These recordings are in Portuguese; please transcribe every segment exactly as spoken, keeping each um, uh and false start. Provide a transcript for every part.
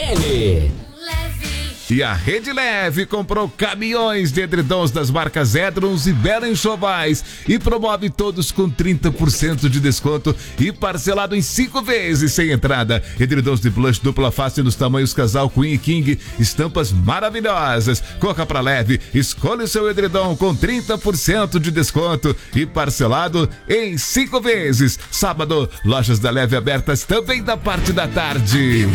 N. E a Rede Leve comprou caminhões de edredons das marcas Edrons e Bela Enxovais e promove todos com trinta por cento de desconto e parcelado em cinco vezes sem entrada. Edredons de plush dupla face nos tamanhos casal Queen e King, estampas maravilhosas. Corra pra Leve, escolha o seu edredom com trinta por cento de desconto e parcelado em cinco vezes. Sábado, lojas da Leve abertas também da parte da tarde.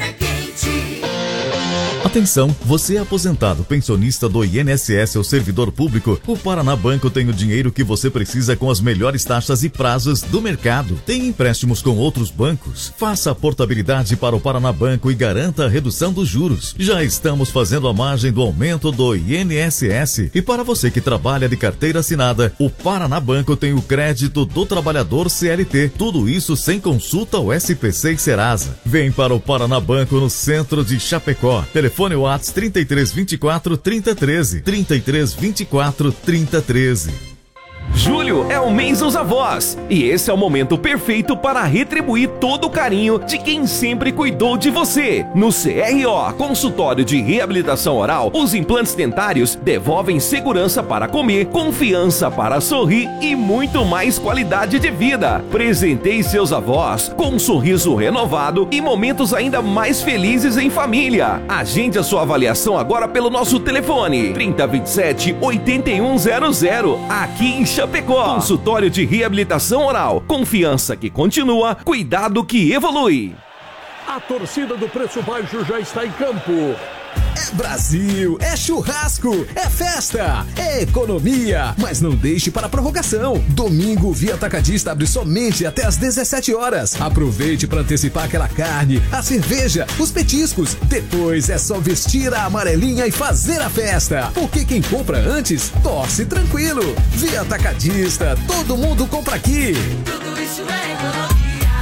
Atenção, você é aposentado, pensionista do I N S S ou servidor público? O Paraná Banco tem o dinheiro que você precisa com as melhores taxas e prazos do mercado. Tem empréstimos com outros bancos? Faça a portabilidade para o Paraná Banco e garanta a redução dos juros. Já estamos fazendo a margem do aumento do I N S S. E para você que trabalha de carteira assinada, o Paraná Banco tem o crédito do trabalhador C L T. Tudo isso sem consulta ao S P C e Serasa. Vem para o Paraná Banco no centro de Chapecó. Telefone WhatsApp trinta e três, vinte e quatro, trinta, treze. trinta e três, vinte e quatro, trinta, treze. Julho é o mês dos avós e esse é o momento perfeito para retribuir todo o carinho de quem sempre cuidou de você. No C R O, Consultório de Reabilitação Oral, os implantes dentários devolvem segurança para comer, confiança para sorrir e muito mais qualidade de vida. Presenteie seus avós com um sorriso renovado e momentos ainda mais felizes em família. Agende a sua avaliação agora pelo nosso telefone trinta, vinte e sete, oitenta e um zero zero, aqui em Chapecó. Consultório de Reabilitação Oral. Confiança que continua, cuidado que evolui. A torcida do Preço Baixo já está em campo. É Brasil, é churrasco, é festa, é economia, mas não deixe para a prorrogação. Domingo, o Via Atacadista abre somente até às dezessete horas. Aproveite para antecipar aquela carne, a cerveja, os petiscos. Depois é só vestir a amarelinha e fazer a festa. Porque quem compra antes, torce tranquilo. Via Atacadista, todo mundo compra aqui. Tudo isso é economia.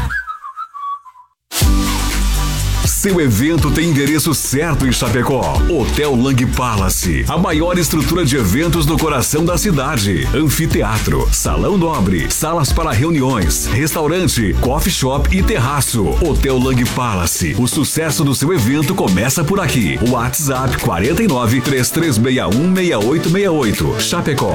Seu evento tem endereço certo em Chapecó. Hotel Lang Palace, a maior estrutura de eventos no coração da cidade. Anfiteatro, salão nobre, salas para reuniões, restaurante, coffee shop e terraço. Hotel Lang Palace, o sucesso do seu evento começa por aqui. WhatsApp quatro nove, três três seis um, seis oito seis oito. Chapecó.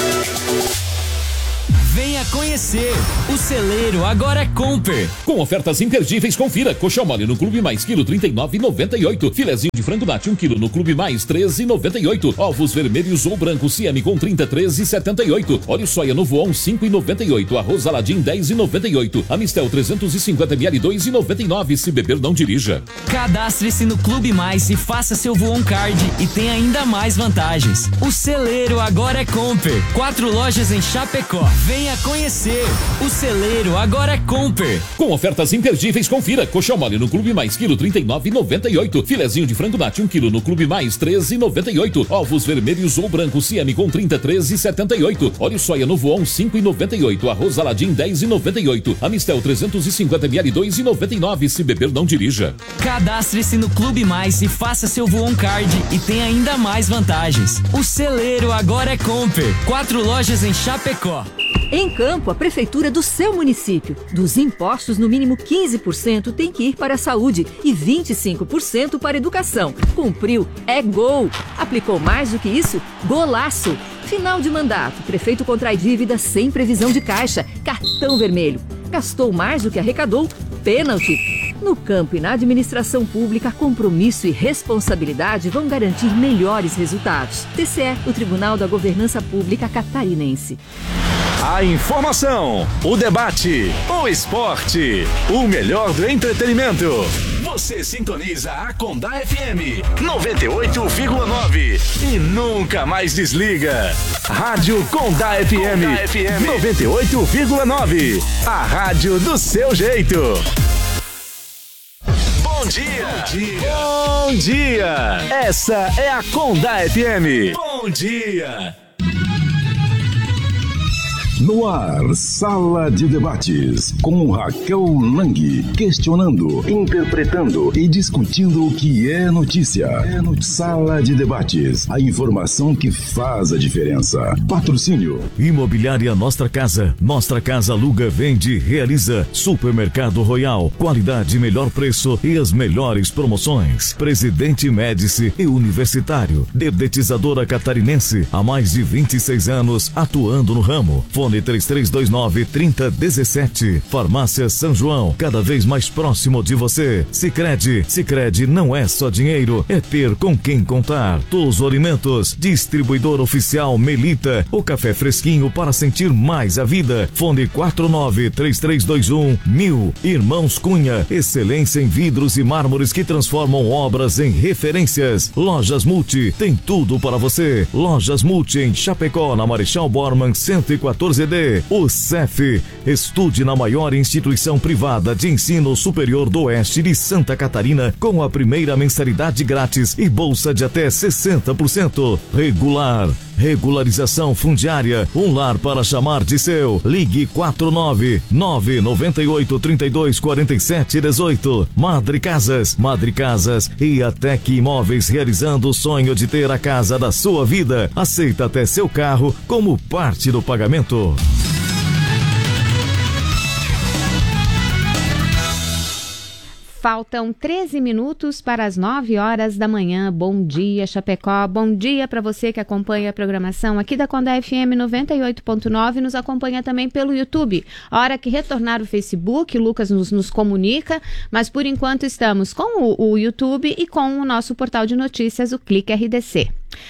Venha conhecer. O celeiro agora é Comper. Com ofertas imperdíveis, confira. Coxão mole no Clube Mais, quilo trinta e nove reais e noventa e oito. Filezinho de frango nati, um quilo no Clube Mais, treze reais e noventa e oito. Ovos vermelhos ou brancos C M com trinta e três reais e setenta e oito. Óleo soia no Voon, cinco reais e noventa e oito. Arroz Aladim, dez reais e noventa e oito. Amistel trezentos e cinquenta mililitros, dois reais e noventa e nove. Se beber, não dirija. Cadastre-se no Clube Mais e faça seu Voon Card e tem ainda mais vantagens. O celeiro agora é Comper. Quatro lojas em Chapecó. Venha conhecer. O celeiro agora é Comper. Com ofertas imperdíveis, confira. Coxão mole no Clube Mais, quilo trinta e nove reais e noventa e oito. Filezinho de frango nati, um quilo no Clube Mais, treze reais e noventa e oito. Ovos vermelhos ou brancos C M com trinta e três reais e setenta e oito. Óleo soia no Voon, cinco reais e noventa e oito. Arroz Aladim, dez reais e noventa e oito. Amistel trezentos e cinquenta mililitros, dois reais e noventa e nove. Se beber, não dirija. Cadastre-se no Clube Mais e faça seu Voon Card e tem ainda mais vantagens. O celeiro agora é Comper. Quatro lojas em Chapecó. Em Campo, a prefeitura do seu município. Dos impostos, no mínimo quinze por cento tem que ir para a saúde e vinte e cinco por cento para a educação. Cumpriu, é gol. Aplicou mais do que isso? Golaço. Final de mandato, prefeito contrai dívida sem previsão de caixa. Cartão vermelho. Gastou mais do que arrecadou? Pênalti. No campo e na administração pública, compromisso e responsabilidade vão garantir melhores resultados. T C E, o Tribunal da Governança Pública Catarinense. A informação, o debate, o esporte, o melhor do entretenimento. Você sintoniza a Condá F M noventa e oito vírgula nove e nunca mais desliga. Rádio Condá F M, Condá F M noventa e oito vírgula nove. A rádio do seu jeito. Bom dia. Bom dia. Bom dia. Essa é a Condá F M. Bom dia. No ar, Sala de Debates, com Raquel Lang, questionando, interpretando e discutindo o que é notícia. É no Sala de Debates, a informação que faz a diferença. Patrocínio. Imobiliária Nostra Casa. Nostra Casa aluga, vende, realiza. Supermercado Royal. Qualidade, melhor preço e as melhores promoções. Presidente Médici e Universitário. Dedetizadora catarinense. Há mais de vinte e seis anos atuando no ramo. Fone três três dois nove, três zero um sete. Farmácia São João, cada vez mais próximo de você. Sicredi, Sicredi não é só dinheiro, é ter com quem contar. Tuzo Alimentos, distribuidor oficial Melita, o café fresquinho para sentir mais a vida. Fone quatro nove três três dois um mil. Irmãos Cunha, excelência em vidros e mármores que transformam obras em referências. Lojas Multi, tem tudo para você. Lojas Multi em Chapecó, na Marechal Bormann cento e quatorze D. O C E F, estude na maior instituição privada de ensino superior do oeste de Santa Catarina com a primeira mensalidade grátis e bolsa de até sessenta por cento. Regular, regularização fundiária, um lar para chamar de seu. Ligue quatro nove nove nove oito três dois quatro sete um oito. Madre Casas, Madre Casas e Atec Imóveis, realizando o sonho de ter a casa da sua vida. Aceita até seu carro como parte do pagamento. Faltam treze minutos para as nove horas da manhã. Bom dia, Chapecó. Bom dia para você que acompanha a programação aqui da Condá F M noventa e oito ponto nove. Nos acompanha também pelo YouTube. A hora que retornar o Facebook, o Lucas nos, nos comunica, mas por enquanto estamos com o, o YouTube e com o nosso portal de notícias, o Clique R D C.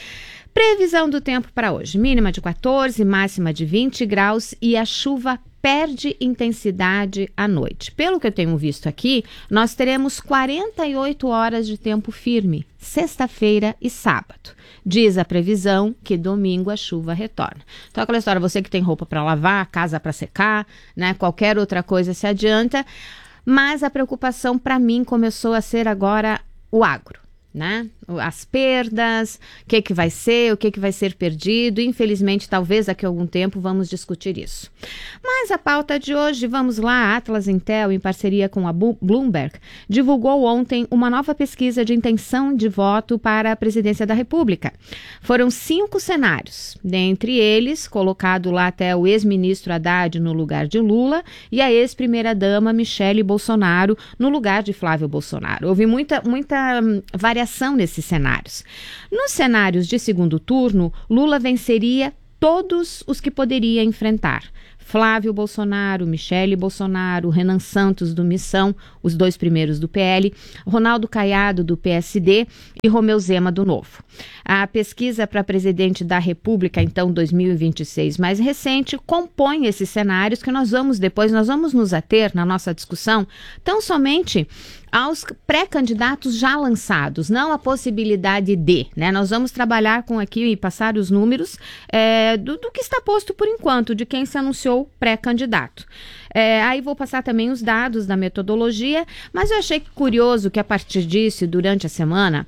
Previsão do tempo para hoje. Mínima de quatorze, máxima de vinte graus e a chuva perde intensidade à noite. Pelo que eu tenho visto aqui, nós teremos quarenta e oito horas de tempo firme, sexta-feira e sábado. Diz a previsão que domingo a chuva retorna. Então, aquela história, você que tem roupa para lavar, casa para secar, né, qualquer outra coisa se adianta, mas a preocupação para mim começou a ser agora o agro. Né? As perdas, o que, que vai ser, o que, que vai ser perdido. Infelizmente, talvez daqui a algum tempo vamos discutir isso. Mas a pauta de hoje, vamos lá, a Atlas Intel, em parceria com a Bloomberg, divulgou ontem uma nova pesquisa de intenção de voto para a presidência da República. Foram cinco cenários, dentre eles, colocado lá até o ex-ministro Haddad no lugar de Lula e a ex-primeira-dama Michele Bolsonaro no lugar de Flávio Bolsonaro. Houve muita, muita hum, variação nesses cenários. Nos cenários de segundo turno, Lula venceria todos os que poderia enfrentar. Flávio Bolsonaro, Michele Bolsonaro, Renan Santos do Missão, os dois primeiros do P L, Ronaldo Caiado do P S D e Romeu Zema do Novo. A pesquisa para presidente da República, então dois mil e vinte e seis, mais recente, compõe esses cenários que nós vamos depois, nós vamos nos ater na nossa discussão, tão somente aos pré-candidatos já lançados, não a possibilidade de, né? Nós vamos trabalhar com aqui e passar os números é, do, do que está posto por enquanto, de quem se anunciou pré-candidato. É, aí vou passar também os dados da metodologia, mas eu achei curioso que a partir disso, durante a semana,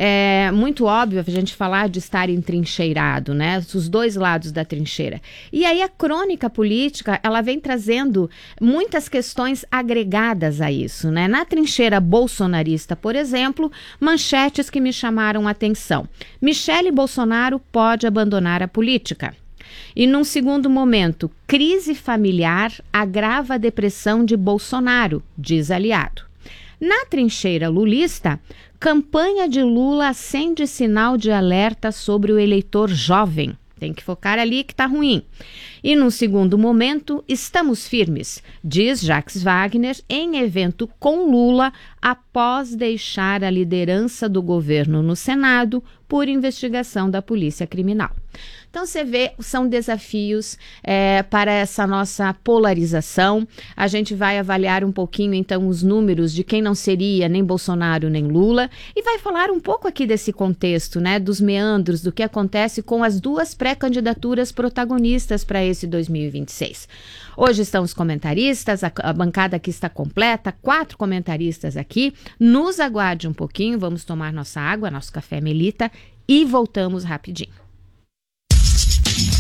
é muito óbvio a gente falar de estar entrincheirado, né? Os dois lados da trincheira. E aí a crônica política, ela vem trazendo muitas questões agregadas a isso, né? Na trincheira bolsonarista, por exemplo, manchetes que me chamaram a atenção. Michele Bolsonaro pode abandonar a política. E num segundo momento, crise familiar agrava a depressão de Bolsonaro, diz aliado. Na trincheira lulista, campanha de Lula acende sinal de alerta sobre o eleitor jovem. Tem que focar ali que tá ruim. E num segundo momento, estamos firmes, diz Jacques Wagner em evento com Lula após deixar a liderança do governo no Senado por investigação da Polícia Criminal. Então, você vê, são desafios é, para essa nossa polarização. A gente vai avaliar um pouquinho, então, os números de quem não seria nem Bolsonaro nem Lula e vai falar um pouco aqui desse contexto, né, dos meandros, do que acontece com as duas pré-candidaturas protagonistas para esse dois mil e vinte e seis. Hoje estão os comentaristas, a, a bancada aqui está completa, quatro comentaristas aqui. Nos aguarde um pouquinho, vamos tomar nossa água, nosso café Melita e voltamos rapidinho.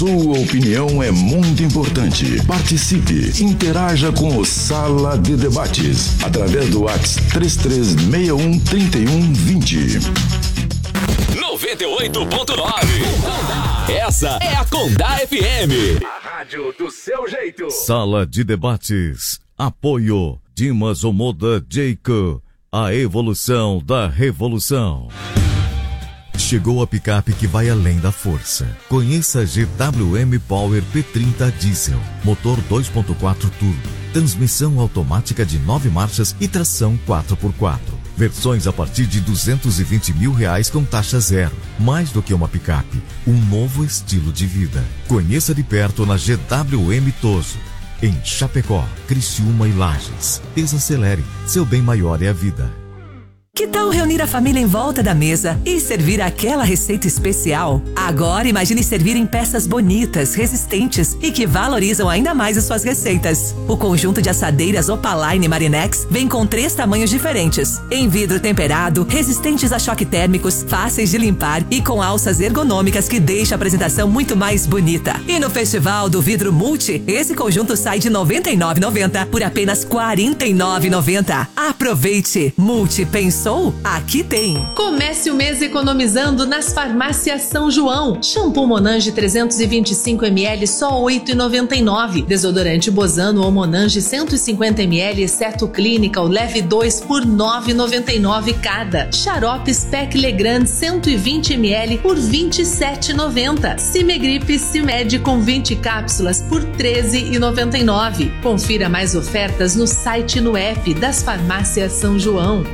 Sua opinião é muito importante. Participe, interaja com o Sala de Debates através do WhatsApp três três seis um, três um dois zero. noventa e oito ponto nove. Essa é a Condá F M. A rádio do seu jeito. Sala de Debates. Apoio Dimas Omoda Jayco. A evolução da revolução. Chegou a picape que vai além da força. Conheça a G W M Power P trinta Diesel. Motor dois ponto quatro turbo. Transmissão automática de nove marchas e tração quatro por quatro. Versões a partir de duzentos e vinte mil reais com taxa zero. Mais do que uma picape, um novo estilo de vida. Conheça de perto na G W M Toso. Em Chapecó, Criciúma e Lages. Desacelere, seu bem maior é a vida. Que tal reunir a família em volta da mesa e servir aquela receita especial? Agora imagine servir em peças bonitas, resistentes e que valorizam ainda mais as suas receitas. O conjunto de assadeiras Opaline Marinex vem com três tamanhos diferentes. Em vidro temperado, resistentes a choque térmicos, fáceis de limpar e com alças ergonômicas que deixam a apresentação muito mais bonita. E no Festival do Vidro Multi, esse conjunto sai de noventa e nove reais e noventa centavos por apenas quarenta e nove reais e noventa centavos. Aproveite! Multi Pensou? Aqui tem. Comece o mês economizando nas farmácias São João. Shampoo Monange trezentos e vinte e cinco mililitros só oito reais e noventa e nove centavos. Desodorante Bozano ou Monange cento e cinquenta mililitros exceto Clinical leve dois por nove reais e noventa e nove centavos cada. Xarope Spec Legrand cento e vinte mililitros por vinte e sete reais e noventa centavos. Cimegripe Cimed com vinte cápsulas por treze reais e noventa e nove centavos. Confira mais ofertas no site e no app das farmácias São João.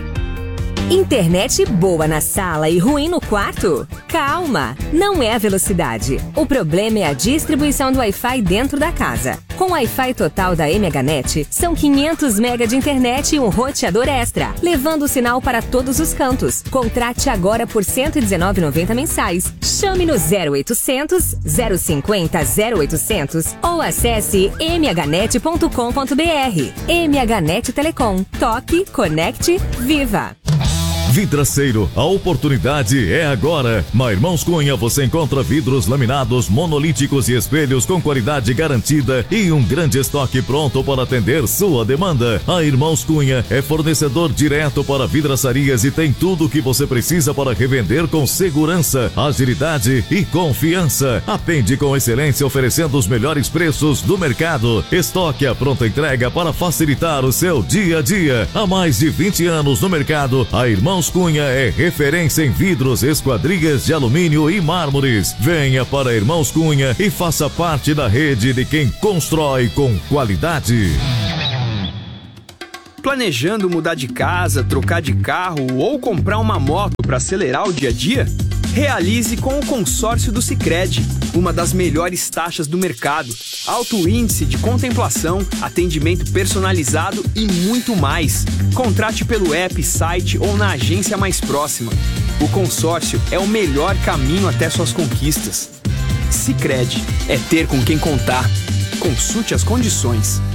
Internet boa na sala e ruim no quarto? Calma, não é a velocidade. O problema é a distribuição do Wi-Fi dentro da casa. Com o Wi-Fi total da M H Net, são quinhentos megas de internet e um roteador extra, levando o sinal para todos os cantos. Contrate agora por cento e dezenove reais e noventa centavos mensais. Chame no zero oitocentos, zero cinquenta, zero oitocentos ou acesse m h net ponto com ponto b r. M H Net Telecom. Toque, conecte, viva! Vidraceiro, a oportunidade é agora. Na Irmãos Cunha você encontra vidros laminados, monolíticos e espelhos com qualidade garantida e um grande estoque pronto para atender sua demanda. A Irmãos Cunha é fornecedor direto para vidraçarias e tem tudo o que você precisa para revender com segurança, agilidade e confiança. Atende com excelência oferecendo os melhores preços do mercado. Estoque à pronta entrega para facilitar o seu dia a dia. Há mais de vinte anos no mercado, a Irmãos Cunha é referência em vidros, esquadrias de alumínio e mármores. Venha para Irmãos Cunha e faça parte da rede de quem constrói com qualidade. Planejando mudar de casa, trocar de carro ou comprar uma moto para acelerar o dia a dia? Realize com o consórcio do Sicredi, uma das melhores taxas do mercado, alto índice de contemplação, atendimento personalizado e muito mais. Contrate pelo app, site ou na agência mais próxima. O consórcio é o melhor caminho até suas conquistas. Sicredi é ter com quem contar. Consulte as condições.